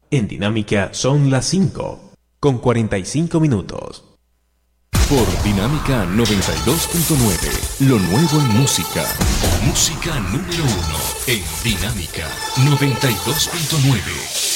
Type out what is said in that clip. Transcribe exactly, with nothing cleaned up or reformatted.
En Dinámica son las cinco, con cuarenta y cinco minutos. Por Dinámica noventa y dos punto nueve, lo nuevo en música. Música número uno en Dinámica noventa y dos punto nueve.